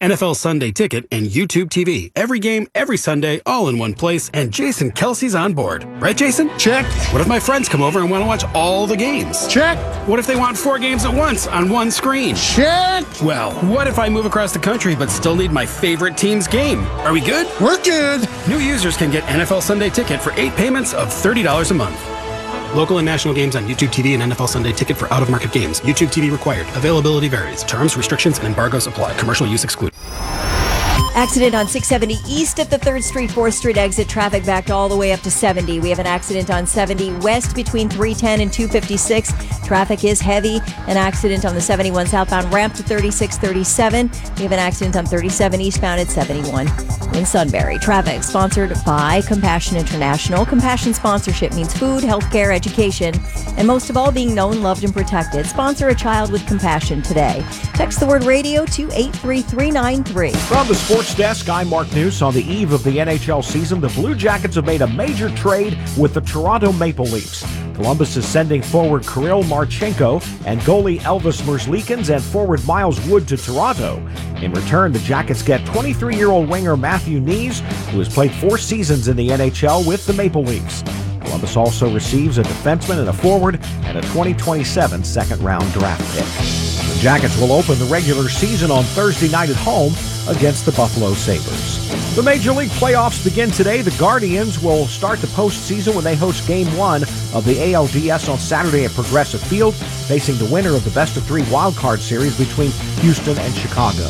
NFL Sunday Ticket, and YouTube TV. Every game, every Sunday, all in one place, and Jason Kelsey's on board. Right, Jason? Check. What if my friends come over and want to watch all the games? Check. What if they want 4 games at once on one screen? Check. Well, what if I move across the country but still need my favorite team's game? Are we good? We're good. New users can get NFL Sunday Ticket for 8 payments of $30 a month. Local and national games on YouTube TV and NFL Sunday Ticket for out-of-market games. YouTube TV required. Availability varies. Terms, restrictions, and embargoes apply. Commercial use excluded. Accident on 670 east at the 3rd Street, 4th Street exit. Traffic backed all the way up to 70. We have an accident on 70 west between 310 and 256. Traffic is heavy. An accident on the 71 southbound ramp to 3637. We have an accident on 37 eastbound at 71 in Sunbury. Traffic sponsored by Compassion International. Compassion sponsorship means food, healthcare, education, and most of all, being known, loved, and protected. Sponsor a child with compassion today. Text the word radio to 83393. From the Sports Desk, I'm Mark News. On the eve of the NHL season, the Blue Jackets have made a major trade with the Toronto Maple Leafs. Columbus is sending forward Kirill Marchenko and goalie Elvis Merzlikins and forward Miles Wood to Toronto. In return, the Jackets get 23-year-old winger Matthew Knies, who has played 4 seasons in the NHL with the Maple Leafs. Columbus also receives a defenseman and a forward and a 2027 second-round draft pick. The Jackets will open the regular season on Thursday night at home against the Buffalo Sabres. The Major League playoffs begin today. The Guardians will start the postseason when they host Game 1 of the ALDS on Saturday at Progressive Field, facing the winner of the best-of-3 wildcard series between Houston and Chicago.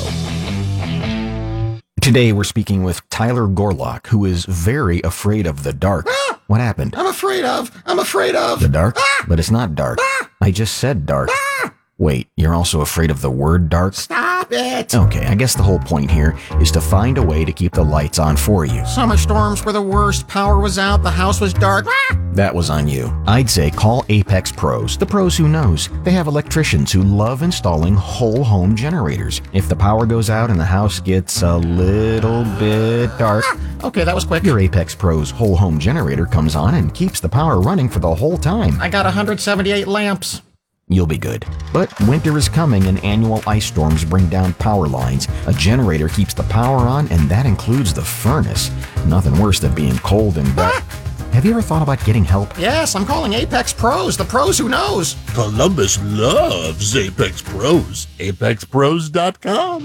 Today we're speaking with Tyler Gorlock, who is very afraid of the dark. What happened? I'm afraid of. The dark? But it's not dark. I just said dark. Wait, you're also afraid of the word dark? Stop it. Okay, I guess the whole point here is to find a way to keep the lights on for you. Summer storms were the worst. Power was out. The house was dark. That was on you. I'd say call Apex Pros, the pros who knows. They have electricians who love installing whole home generators. If the power goes out and the house gets a little bit dark, Okay, that was quick. your Apex Pros whole home generator comes on and keeps the power running for the whole time. I got 178 lamps. You'll be good. But winter is coming and annual ice storms bring down power lines. A generator keeps the power on, and that includes the furnace. Nothing worse than being cold and wet. Have you ever thought about getting help? Yes, I'm calling Apex Pros, the pros who knows. Columbus loves Apex Pros. ApexPros.com.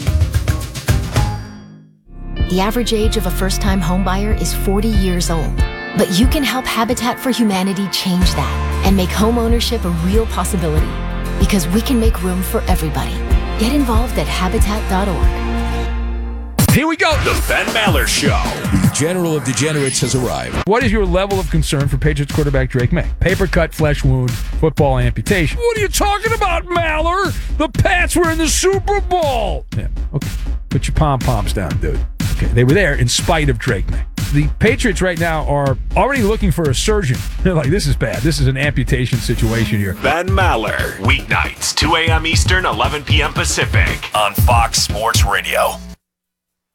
The average age of a first-time homebuyer is 40 years old. But you can help Habitat for Humanity change that and make homeownership a real possibility. Because we can make room for everybody. Get involved at Habitat.org. Here we go. The Ben Maller Show. The General of Degenerates has arrived. What is your level of concern for Patriots quarterback Drake May? Paper cut, flesh wound, football amputation. What are you talking about, Maller? The Pats were in the Super Bowl. Yeah, okay. Put your pom-poms down, dude. Okay, they were there in spite of Drake May. The Patriots right now are already looking for a surgeon. They're like, this is bad. This is an amputation situation here. Ben Maller. Weeknights, 2 a.m. Eastern, 11 p.m. Pacific on Fox Sports Radio.